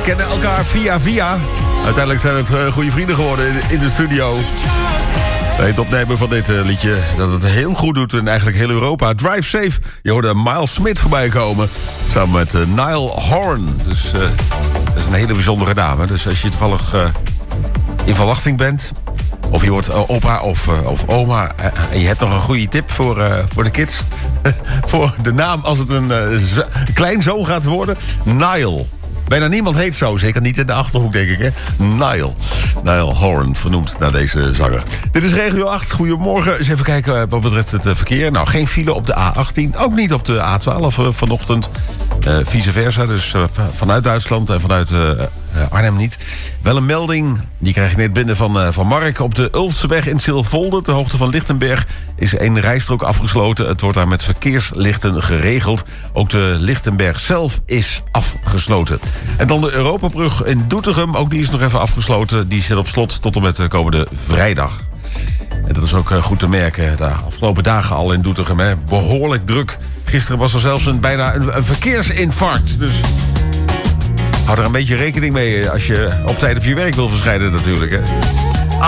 kennen elkaar via. Uiteindelijk zijn het goede vrienden geworden in de studio. Bij het opnemen van dit liedje dat het heel goed doet in eigenlijk heel Europa. Drive Safe. Je hoorde Miles Smith voorbij komen. Samen met Niall Horan. Dus dat is een hele bijzondere dame. Dus als je toevallig in verwachting bent, of je wordt opa of oma, en je hebt nog een goede tip voor de kids. Voor de naam als het een kleinzoon gaat worden. Niall. Bijna niemand heet zo, zeker niet in de Achterhoek, denk ik, hè? Niall Horan, vernoemd naar deze zanger. Dit is Regio 8, goedemorgen. Eens even kijken wat betreft het verkeer. Nou, geen file op de A18, ook niet op de A12 vanochtend. Vice versa, dus vanuit Duitsland en vanuit Arnhem niet. Wel een melding, die krijg je net binnen van Mark. Op de Ulfseweg in Silvolde, ter hoogte van Lichtenberg, is één rijstrook afgesloten. Het wordt daar met verkeerslichten geregeld. Ook de Lichtenberg zelf is afgesloten. En dan de Europabrug in Doetinchem, ook die is nog even afgesloten. Die zit op slot tot en met komende vrijdag. En dat is ook goed te merken. De afgelopen dagen al in Doetinchem, hè. Behoorlijk druk. Gisteren was er zelfs bijna een verkeersinfarct. Dus hou er een beetje rekening mee als je op tijd op je werk wil verschijnen natuurlijk, hè.